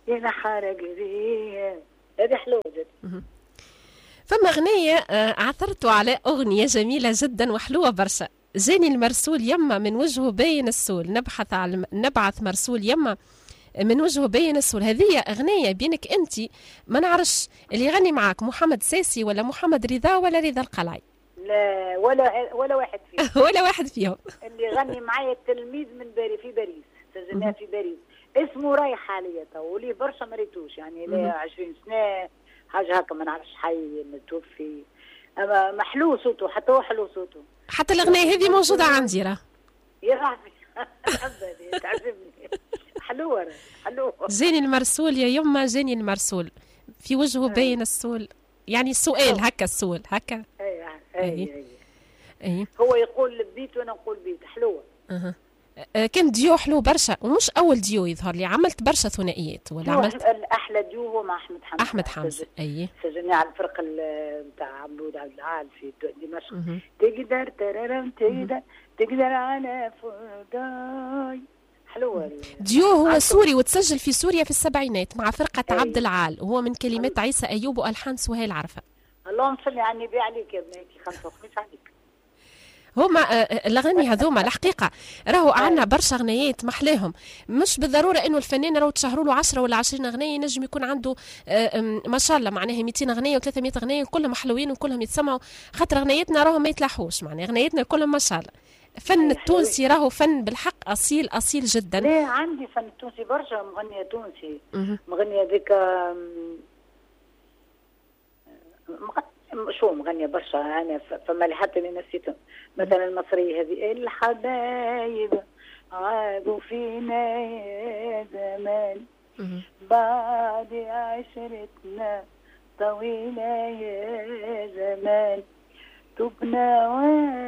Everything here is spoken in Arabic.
يا نحارة قريه. هذه حلوة جدا. فما أغنية عثرتوا على أغنية جميلة جدا وحلوة برشا. جاني المرسول يما من وجهه باين السول، نبعث مرسول يما من وجهه باين السول. هذه أغنية بينك أنت ما نعرفش اللي يغني معاك محمد ساسي ولا محمد رضا ولا رضا القلعي. لا ولا واحد فيهم. ولا واحد فيهم. اللي يغني معايا التلميذ من في باريس، سجلناه في باريس، اسمه رايح حاليا ولي برشا ما ريتوش يعني لا 20 سنة حاجة هكا ما نعرفش حي متوفي. أما محلو صوته، حتى هو حلو صوته. حتى الأغنية هذه موجودة عندي راه. يا رحمي تعجبني. حلوة جاني المرسول يا يما، جاني المرسول في وجهه باين السول، يعني السؤال هكا، السؤال هكا. أي. هو يقول بيت وانا نقول بيت. حلوة. كان ديو حلو برشا، ومش اول ديو يظهر لي، عملت برشا ثنائيات ولا عملت الاحلى ديو هو مع احمد حمزه. اي سجلناه على الفرقه نتاع عبود عبد العال في دمشق. تقدر تررم تقدر على فرداي. حلوه ديو هو سوري وتسجل في سوريا في السبعينات مع فرقه عبد العال، وهو من كلمات عيسى ايوب والحان سهيل عرفه. اللهم صل على النبي عليك يا بناتي، 55 عليك. هما الاغاني هذوما الحقيقه راهو عندنا برشا اغنيات محلاهم، مش بالضروره انه الفنان راهو تشهروا له 10 ولا 20 اغنيه، ينجم يكون عنده ما شاء الله معناها 200 اغنيه و300 اغنيه كلهم حلوين وكلهم يتسمعوا، خاطر اغنيتنا راهو ما يتلاحوش، معناها اغنيتنا كلهم ما شاء الله. فن التونسي راهو فن بالحق اصيل اصيل جدا. لا عندي فن التونسي برشا، مغنيه تونسي مغنيه ذيك شو مغنيه برشا انا، فما اللي حتى اللي نسيتهم. مثلا المصريه هذه الحبايب عادوا فينا يا زمان بعد عشرتنا طويله يا زمان تبنا